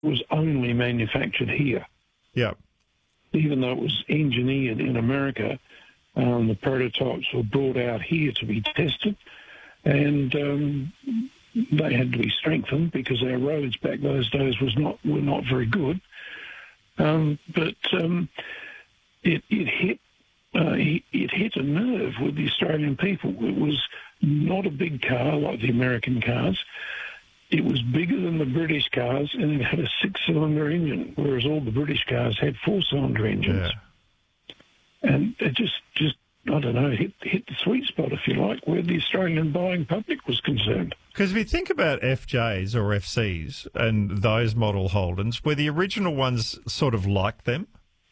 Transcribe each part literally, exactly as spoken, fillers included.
was only manufactured here. Yeah. Even though it was engineered in America, um, the prototypes were brought out here to be tested, and um, they had to be strengthened because our roads back those days was not were not very good. Um, but um, it, it hit uh, it, it hit a nerve with the Australian people. It was not a big car like the American cars. It was bigger than the British cars, and it had a six-cylinder engine, whereas all the British cars had four-cylinder engines. Yeah. And it just, just I don't know, hit, hit the sweet spot, if you like, where the Australian buying public was concerned. Because if you think about F Js or F Cs and those model Holdens, were the original ones sort of like them?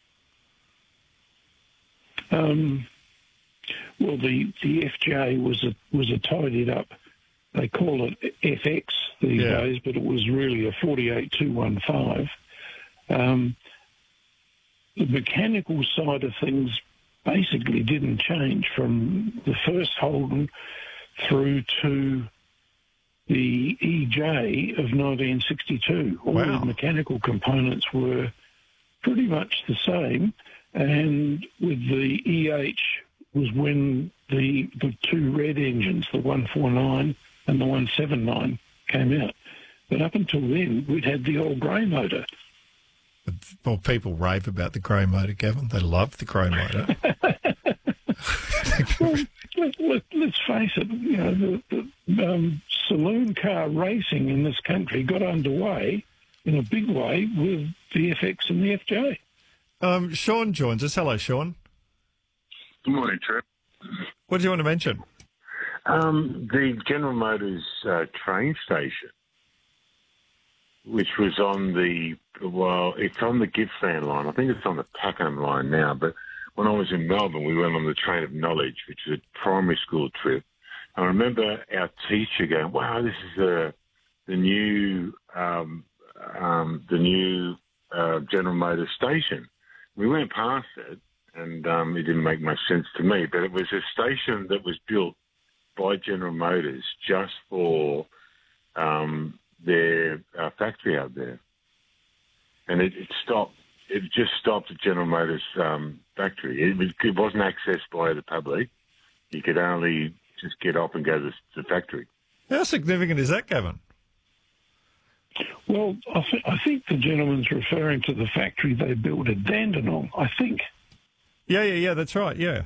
Um, well, the, the F J was a, was a tidied up, they call it F X these yeah. days, but it was really a forty-eight two fifteen. Um, the mechanical side of things basically didn't change from the first Holden through to the E J of nineteen sixty-two. All wow. the mechanical components were pretty much the same, and with the E H was when the the two red engines, the one forty-nine and the one seventy-nine, came out. But up until then, we'd had the old grey motor. Well, people rave about the grey motor, Gavin. They love the grey motor. Well, let, let, let's face it, you know, the, the um, saloon car racing in this country got underway in a big way with the F X and the F J. Um, Sean joins us. Hello, Sean. Good morning, Trev. What do you want to mention? Um, the General Motors uh, train station, which was on the, well, it's on the Gippsland line. I think it's on the Packham line now, but when I was in Melbourne, we went on the Train of Knowledge, which was a primary school trip. I remember our teacher going, wow, this is uh, the new um, um, the new uh, General Motors station. We went past it, and um, it didn't make much sense to me, but it was a station that was built by General Motors just for um, their uh, factory out there. And it, it stopped. It just stopped at General Motors um, factory. It, was, it wasn't accessed by the public. You could only just get off and go to the, the factory. How significant is that, Gavin? Well, I, th- I think the gentleman's referring to the factory they built at Dandenong, I think. Yeah, yeah, yeah, that's right, yeah.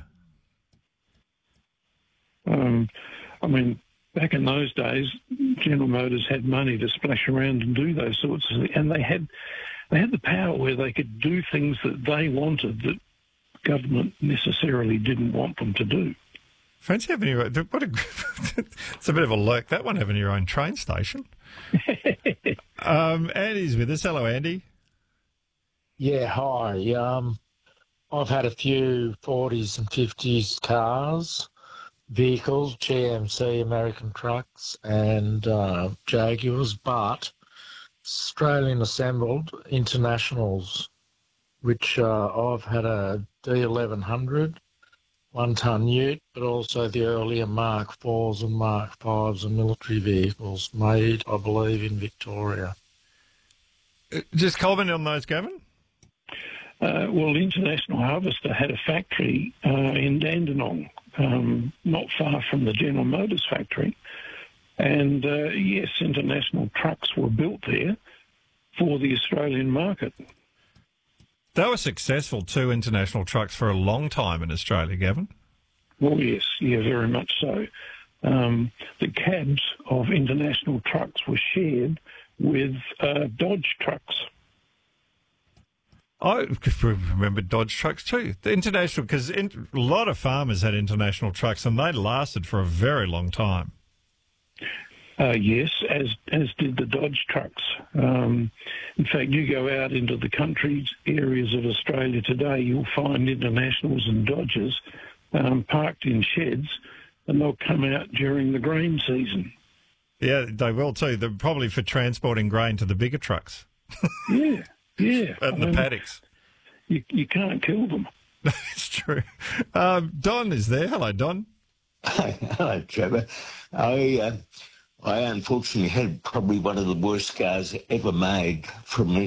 Um, I mean, back in those days, General Motors had money to splash around and do those sorts of things, and they had they had the power where they could do things that they wanted that government necessarily didn't want them to do. Fancy having your own, what a, it's a bit of a lurk, that one, having your own train station. um, Andy's with us. Hello, Andy. Yeah, hi. Um, I've had a few forties and fifties cars, vehicles, G M C, American trucks, and uh, Jaguars, but Australian assembled internationals, which uh, I've had a D eleven hundred, one-ton ute, but also the earlier Mark fours and Mark fives and military vehicles made, I believe, in Victoria. Just comment on those, Gavin. Uh, well, International Harvester had a factory uh, in Dandenong, um, not far from the General Motors factory. And, uh, yes, international trucks were built there for the Australian market. They were successful, too, international trucks, for a long time in Australia, Gavin. Well, yes, yeah, very much so. Um, the cabs of international trucks were shared with uh, Dodge trucks. I remember Dodge trucks too. The international, because a lot of farmers had international trucks, and they lasted for a very long time. Uh, yes, as as did the Dodge trucks. Um, in fact, you go out into the country areas of Australia today, you'll find internationals and Dodges um, parked in sheds, and they'll come out during the grain season. Yeah, they will too. They're probably for transporting grain to the bigger trucks. Yeah. Yeah. And the paddocks. You, you can't kill them. It's true. Um, Don is there. Hello, Don. Hello, Trevor. I, uh, I unfortunately had probably one of the worst scars ever made from